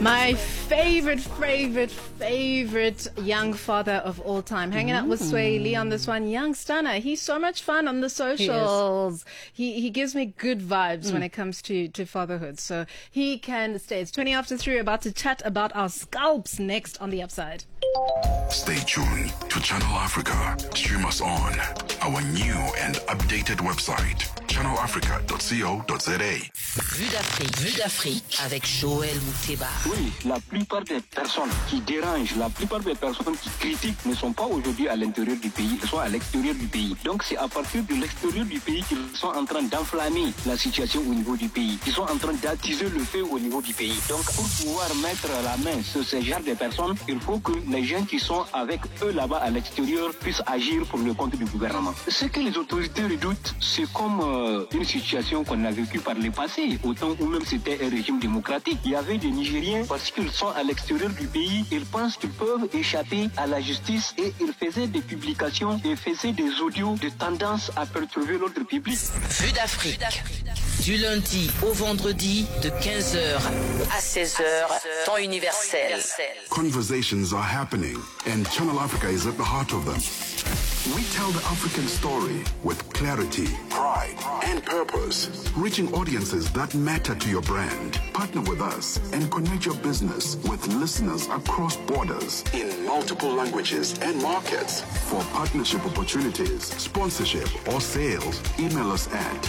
My favorite young father of all time. Hanging out with Sway Lee on this one. Young stunner. He's so much fun on the socials. He gives me good vibes when it comes to fatherhood. So he can stay. It's 20 after 3. We're about to chat about our scalps next on The Upside. Stay tuned to Channel Africa. Stream us on our new and updated website, channelafrica.co.za. Vue d'Afrique avec Joël Mouteba. Oui, la plupart des personnes qui dérangent, la plupart des personnes qui critiquent ne sont pas aujourd'hui à l'intérieur du pays, elles sont à l'extérieur du pays. Donc c'est à partir de l'extérieur du pays qu'ils sont en train d'enflammer la situation au niveau du pays. Ils sont en train d'attiser le feu au niveau du pays. Donc pour pouvoir mettre la main sur ce genre de personnes, il faut que les gens qui sont avec eux là-bas à l'extérieur puissent agir pour le compte du gouvernement. Ce que les autorités redoutent, c'est comme une situation qu'on a vécue par le passé, au temps où même c'était un régime démocratique. Il y avait des Nigériens, parce qu'ils sont à l'extérieur du pays, ils pensent qu'ils peuvent échapper à la justice et ils faisaient des publications et faisaient des audios de tendance à perturber l'ordre public. Vue d'Afrique. Du lundi au vendredi de 15h à 16h, temps universel. Conversations are happening, and Channel Africa is at the heart of them. We tell the African story with clarity, pride, and purpose, reaching audiences that matter to your brand. Partner with us and connect your business with listeners across borders in multiple languages and markets. For partnership opportunities, sponsorship, or sales, email us at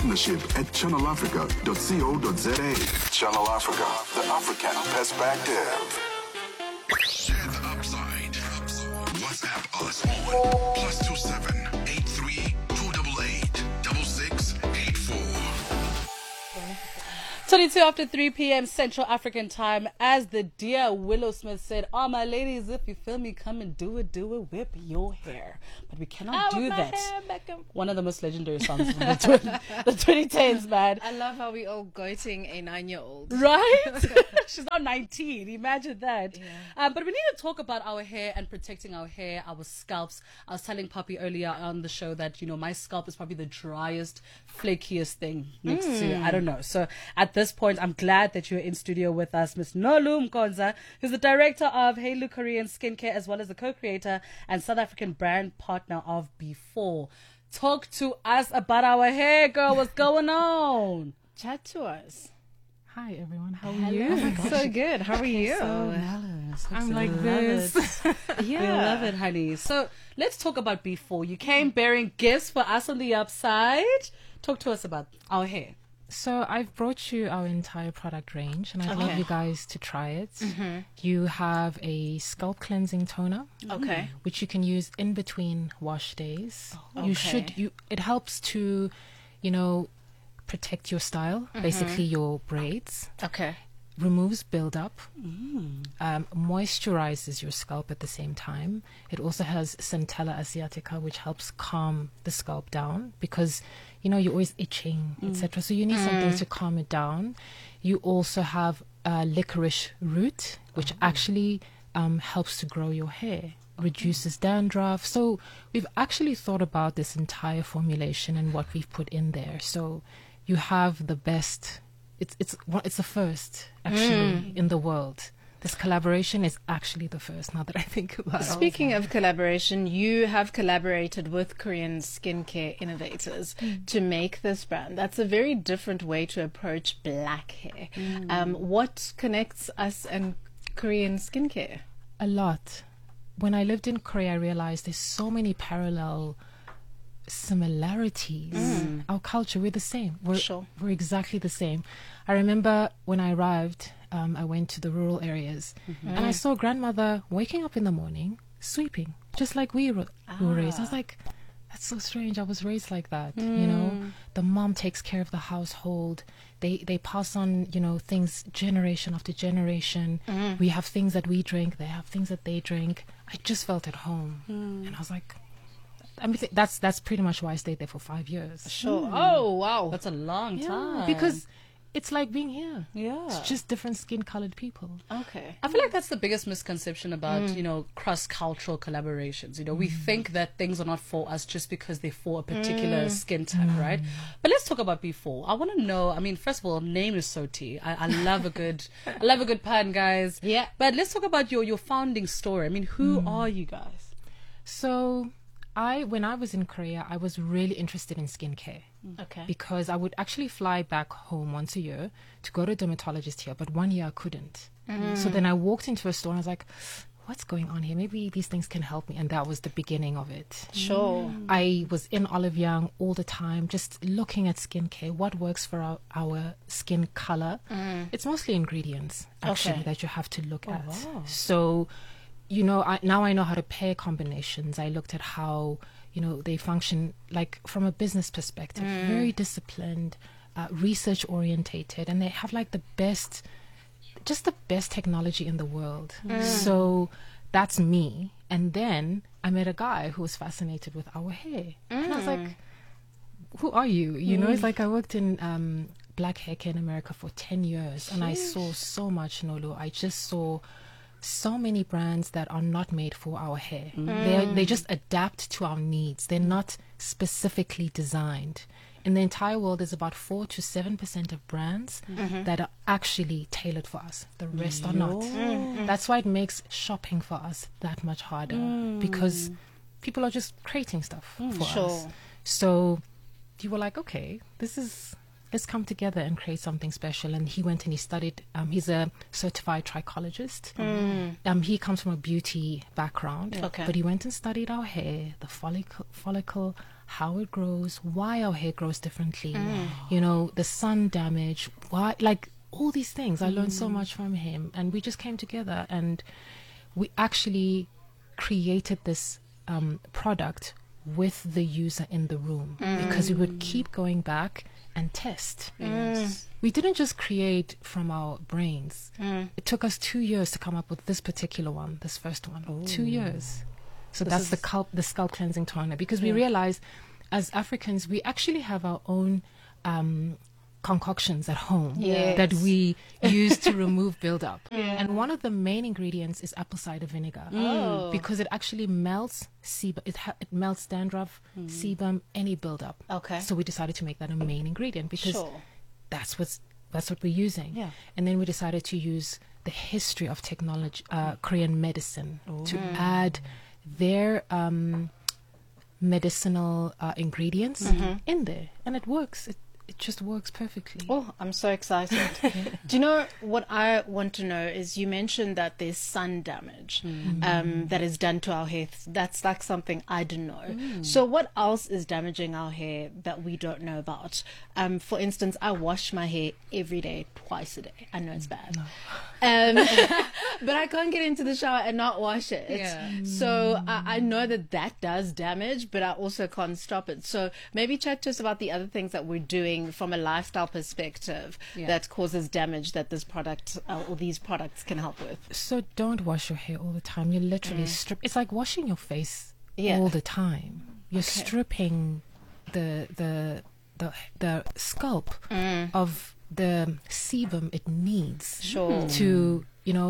partnership@channelafrica.co.za. Channel Africa, the African perspective. Share the upside. WhatsApp us on +27 83 288 6684. 22 after 3 p.m. Central African time. As the dear Willow Smith said, all my ladies, if you feel me, come and do it, whip your hair. But we cannot do that. One of the most legendary songs from the 2010s, man. I love how we all goating a 9-year-old. Right? She's not 19. Imagine that. Yeah. But we need to talk about our hair and protecting our hair, our scalps. I was telling Poppy earlier on the show that, my scalp is probably the driest, flakiest thing next to, I don't know. So at this point, I'm glad that you're in studio with us, Ms. Nolu Mkonza, who's the director of Halo Korean Skincare, as well as the co-creator and South African brand partner of Before. Talk to us about our hair, girl. What's going on? Chat to us. Hi, everyone. How are you? Oh so good. How are you? So jealous. I'm like this. Yeah. We love it, honey. So let's talk about Before. You came bearing gifts for us on The Upside. Talk to us about our hair. So I've brought you our entire product range, and I'd love you guys to try it. Mm-hmm. You have a scalp cleansing toner, which you can use in between wash days. It helps to, protect your style, basically your braids. Okay. Removes buildup, moisturizes your scalp at the same time. It also has Centella asiatica, which helps calm the scalp down because, you're always itching, etc. So you need something to calm it down. You also have licorice root, which actually helps to grow your hair, reduces dandruff. So we've actually thought about this entire formulation and what we've put in there. So you have the best. It's the first actually in the world. This collaboration is actually the first, now that I think about it. Speaking of collaboration, you have collaborated with Korean skincare innovators to make this brand. That's a very different way to approach black hair. What connects us and Korean skincare? A lot. When I lived in Korea, I realized there's so many parallel similarities. Our culture, we're the same. We're exactly the same. I remember when I arrived, I went to the rural areas and I saw grandmother waking up in the morning sweeping, just like we were raised. I was like, that's so strange. I was raised like that. The mom takes care of the household. They pass on things generation after generation. We have things that we drink, they have things that they drink. I just felt at home and I was like, that's pretty much why I stayed there for 5 years. Sure. Oh, wow. That's a long time. Because it's like being here. Yeah. It's just different skin-colored people. Okay. I feel like that's the biggest misconception about, cross-cultural collaborations. We think that things are not for us just because they're for a particular skin type, right? But let's talk about before. I want to know, first of all, name is Soti. I love a good pun, guys. Yeah. But let's talk about your founding story. Who are you guys? So when I was in Korea, I was really interested in skincare. Okay. Because I would actually fly back home once a year to go to a dermatologist here, but 1 year I couldn't. So then I walked into a store and I was like, what's going on here? Maybe these things can help me. And that was the beginning of it. Sure. I was in Olive Young all the time, just looking at skincare, what works for our skin color. It's mostly ingredients, actually, that you have to look at. Wow. So, now I know how to pair combinations. I looked at how, they function, like from a business perspective, very disciplined, research orientated, and they have like the best technology in the world. So that's me. And then I met a guy who was fascinated with our hair. And I was like, who are you? It's like I worked in black hair care in America for 10 years. And I saw so much, Nolu. I just saw so many brands that are not made for our hair. They just adapt to our needs. They're not specifically designed. In the entire world, there's about 4 to 7% of brands that are actually tailored for us. The rest are not. That's why it makes shopping for us that much harder, because people are just creating stuff for us. So you were like, okay, let's come together and create something special. And he went and he studied, he's a certified trichologist. He comes from a beauty background, but he went and studied our hair, the follicle, how it grows, why our hair grows differently, the sun damage, why, like all these things. I learned so much from him, and we just came together and we actually created this product with the user in the room, because we would keep going back and test. We didn't just create from our brains. It took us 2 years to come up with this particular one, this first one. 2 years. So that's the scalp cleansing toner, because we realized as Africans, we actually have our own concoctions at home that we use to remove buildup. And one of the main ingredients is apple cider vinegar, because it actually melts sebum. It melts dandruff, sebum, any buildup. Okay. So we decided to make that a main ingredient, because that's what we're using. And then we decided to use the history of technology, Korean medicine, to add their medicinal ingredients in there, and it works. It just works perfectly. Oh, I'm so excited. Do you know what I want to know is, you mentioned that there's sun damage that is done to our hair. That's like something I didn't know. So what else is damaging our hair that we don't know about? For instance, I wash my hair every day, twice a day. I know it's bad. But I can't get into the shower and not wash it. So I know that does damage, but I also can't stop it. So maybe chat to us about the other things that we're doing from a lifestyle perspective that causes damage that this product or these products can help with. So don't wash your hair all the time. You literally strip. It's like washing your face all the time. You're stripping the scalp of the sebum it needs to,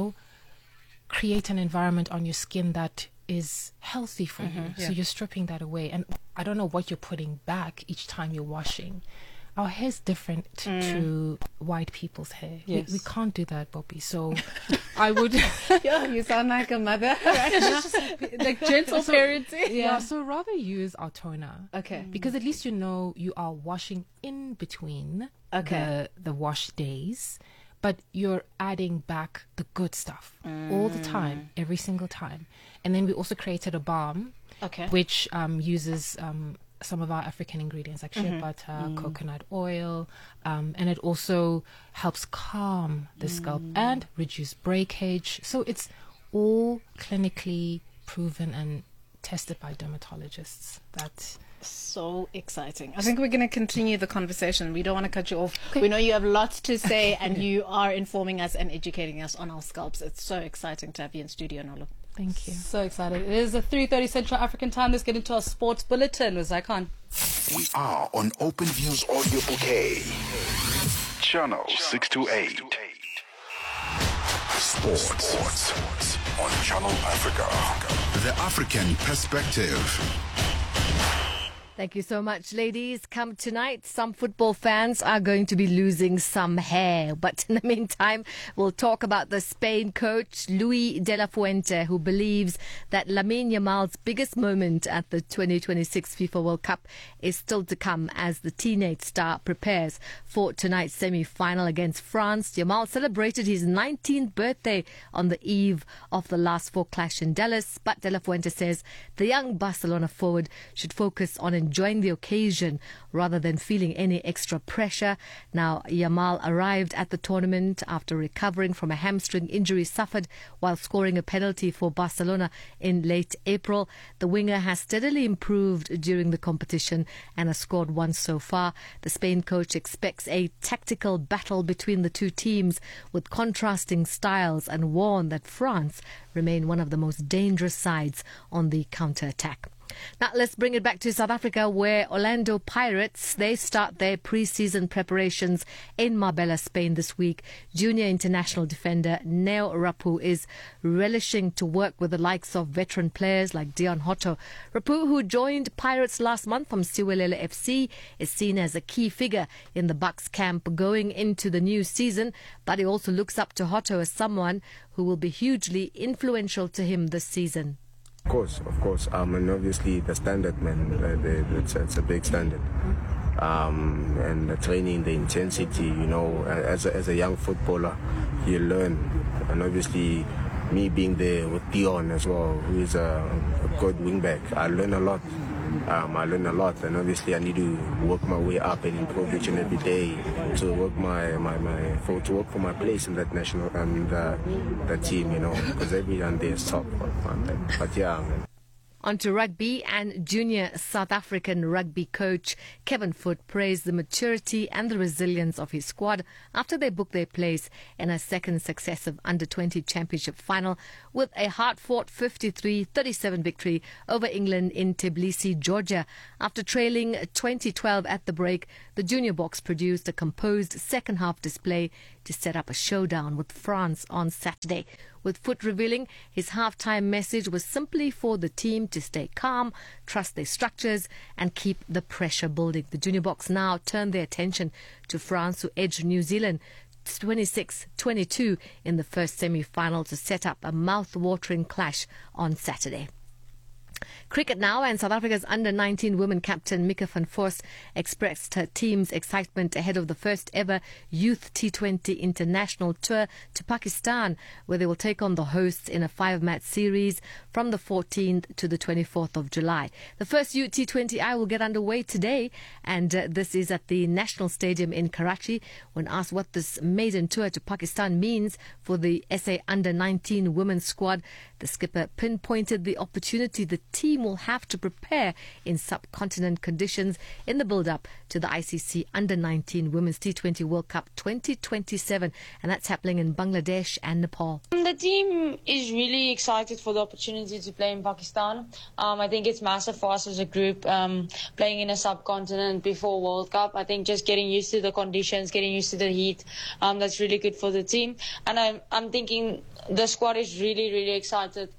create an environment on your skin that is healthy for you. So you're stripping that away. And I don't know what you're putting back each time you're washing. Our hair's different to white people's hair. Yes. We can't do that, Bobby. So I would... You sound like a mother. Like gentle parenting. Yeah, so rather use our toner. Okay. Because at least you are washing in between the wash days, but you're adding back the good stuff all the time, every single time. And then we also created a balm, which uses some of our African ingredients like shea butter, coconut oil, and it also helps calm the scalp and reduce breakage. So it's all clinically proven and tested by dermatologists. That's so exciting. I think we're going to continue the conversation. We don't want to cut you off. We know you have lots to say, and you are informing us and educating us on our scalps. It's so exciting to have you in studio, Nolo. Thank you. So excited. It is a 3:30 Central African time. Let's get into our sports bulletin with Zycon. We are on Open Views Audio Bouquet. Channel 628. Sports on Channel Africa. The African perspective. Thank you so much, ladies. Come tonight, some football fans are going to be losing some hair. But in the meantime, we'll talk about the Spain coach, Luis de la Fuente, who believes that Lamine Yamal's biggest moment at the 2026 FIFA World Cup is still to come as the teenage star prepares for tonight's semi-final against France. Yamal celebrated his 19th birthday on the eve of the last four clash in Dallas. But de la Fuente says the young Barcelona forward should focus on enjoying the occasion rather than feeling any extra pressure. Now, Yamal arrived at the tournament after recovering from a hamstring injury suffered while scoring a penalty for Barcelona in late April. The winger has steadily improved during the competition and has scored once so far. The Spain coach expects a tactical battle between the two teams with contrasting styles and warned that France remain one of the most dangerous sides on the counter-attack. Now let's bring it back to South Africa, where Orlando Pirates, they start their pre-season preparations in Marbella, Spain this week. Junior international defender Neo Rapu is relishing to work with the likes of veteran players like Dion Hotto. Rapu, who joined Pirates last month from Siwelela FC, is seen as a key figure in the Bucks camp going into the new season, but he also looks up to Hotto as someone who will be hugely influential to him this season. Of course. And obviously the standard, man, it's a big standard. And the training, the intensity, you know, as a young footballer, you learn. And obviously, me being there with Dion as well, who is a good wingback, I learn a lot. And obviously I need to work my way up and improve each and every day to work to work for my place in that national and that team, you know, because everyone there is top. But yeah, man. On to rugby, and junior South African rugby coach Kevin Foot praised the maturity and the resilience of his squad after they booked their place in a second successive Under-20 Championship final with a hard-fought 53-37 victory over England in Tbilisi, Georgia. After trailing 2012 at the break, the junior box produced a composed second-half display to set up a showdown with France on Saturday, with Foot revealing his half-time message was simply for the team to stay calm, trust their structures and keep the pressure building. The junior box now turned their attention to France, who edged New Zealand 26-22 in the first semi-final to set up a mouth-watering clash on Saturday. Cricket now, and South Africa's under-19 women captain Mika van Vos expressed her team's excitement ahead of the first ever Youth T20 International Tour to Pakistan, where they will take on the hosts in a 5-match series from the 14th to the 24th of July. The first Youth T20I will get underway today, and this is at the National Stadium in Karachi. When asked what this maiden tour to Pakistan means for the SA under-19 women's squad, the skipper pinpointed the opportunity the team will have to prepare in subcontinent conditions in the build-up to the ICC Under-19 Women's T20 World Cup 2027, and that's happening in Bangladesh and Nepal. The team is really excited for the opportunity to play in Pakistan. I think it's massive for us as a group, playing in a subcontinent before World Cup. I think just getting used to the conditions, getting used to the heat, that's really good for the team. And I'm thinking the squad is really, really excited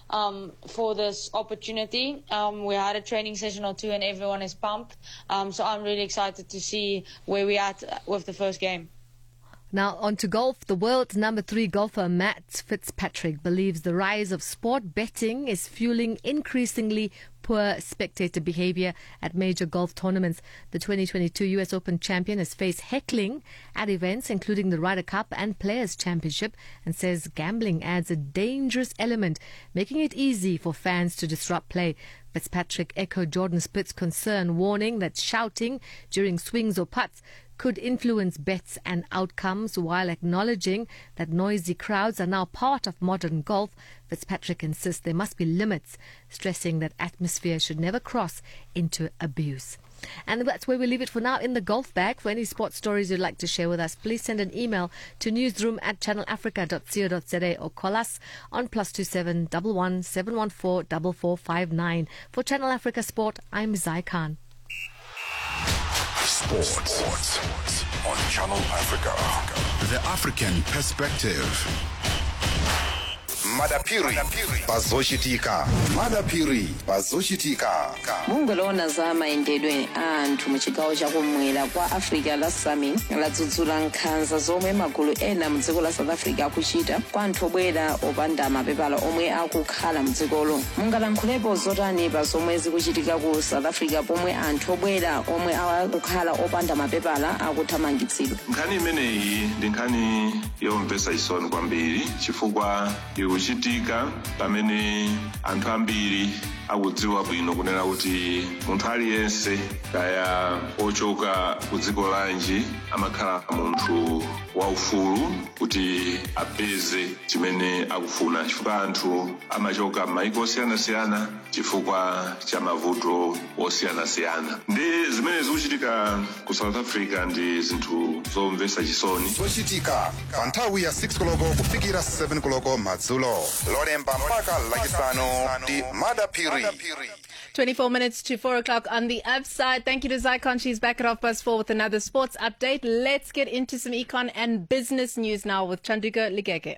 for this opportunity. We had a training session or two and everyone is pumped. So I'm really excited to see where we're at with the first game. Now on to golf. The world's number 3 golfer Matt Fitzpatrick believes the rise of sport betting is fueling increasingly poor spectator behavior at major golf tournaments. The 2022 US Open champion has faced heckling at events including the Ryder Cup and Players Championship, and says gambling adds a dangerous element, making it easy for fans to disrupt play. Fitzpatrick echoed Jordan Spieth's concern, warning that shouting during swings or putts could influence bets and outcomes, while acknowledging that noisy crowds are now part of modern golf. Fitzpatrick insists there must be limits, stressing that atmosphere should never cross into abuse. And that's where we leave it for now in the golf bag. For any sports stories you'd like to share with us, please send an email to newsroom@channelafrica.co.za or call us on +27 11 714 4459. For Channel Africa Sport, I'm Zai Khan. Sports on Channel Africa. The African Perspective. madapiri pazoshitika mungolona za mayendedwe a anthu mu chigawo chakumwera kwa africa la summit ladzudzula nkhanza zomwe magulu ena mu dziko la south africa akuchita kwa anthu obwera opanda mapepala omwe akukhala mu dzikolo. Mungalankhulepo zotani pa zomwe zikuchitika ku south africa pomwe anthu obwera omwe akukhala opanda mapepala akuthamangitsidwa? Nkhani imeneyi ndi nkhani yomvetsa chisoni kwambiri chifukwa ikuchitika pamene anthu ambiri akudziwa bwino kunena kuti munthu aliyense kaya ochoka ku dziko lanji amakhala munthu waufulu kuti apeze chimene akufuna, chifukwa anthu amachoka m'mayiko osiyanasiyana chifukwa cha mavuto osiyanasiyana. Ndi zimene zikuchitika ku South Africa ndi zinthu zomvetsa chisoni. zochitika pa nthawi ya 6 koloko kufikira 7 koloko madzulo lolemba mpaka lachisanu ndi madapiri. 24 minutes to 4 o'clock on the upside. Thank you to Zycon. She's back at 4:30 with another sports update. Let's get into some econ and business news now with Chandrika Ligeke.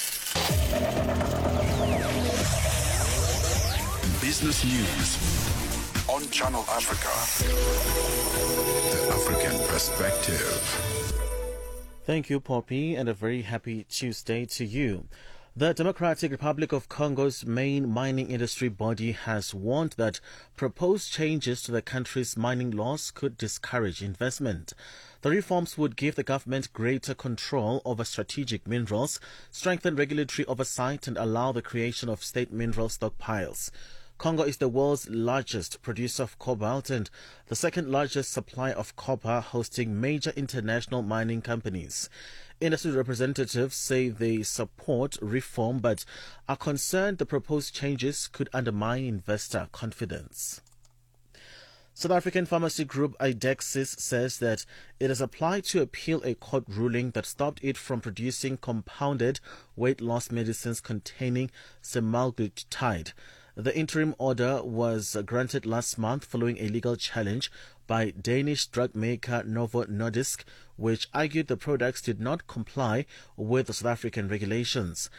Business news on Channel Africa. The African Perspective. Thank you, Poppy, and a very happy Tuesday to you. The Democratic Republic of Congo's main mining industry body has warned that proposed changes to the country's mining laws could discourage investment. The reforms would give the government greater control over strategic minerals, strengthen regulatory oversight, and allow the creation of state mineral stockpiles. Congo is the world's largest producer of cobalt and the second largest supplier of copper, hosting major international mining companies. Industry representatives say they support reform but are concerned the proposed changes could undermine investor confidence. South African pharmacy group Idexis says that it has applied to appeal a court ruling that stopped it from producing compounded weight loss medicines containing semaglutide. The interim order was granted last month following a legal challenge by Danish drug maker Novo Nordisk, which argued the products did not comply with the South African regulations.